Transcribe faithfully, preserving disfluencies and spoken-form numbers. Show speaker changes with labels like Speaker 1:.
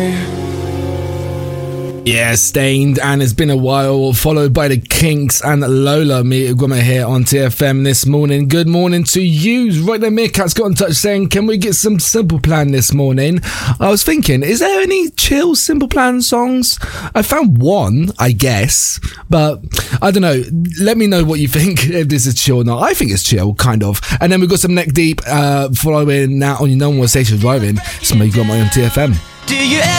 Speaker 1: Yeah, Stained, and It's Been a While, followed by the Kinks and Lola. Me, Gwama here on T F M this morning. Good morning to you. Right there, Meerkat's got in touch saying, can we get some Simple Plan this morning? I was thinking, is there any chill Simple Plan songs? I found one, I guess, but I don't know. Let me know what you think, if this is chill or not. I think it's chill, kind of. And then we've got some Neck Deep uh, following that on your number one station driving. It's me, Gwama on T F M.
Speaker 2: Do you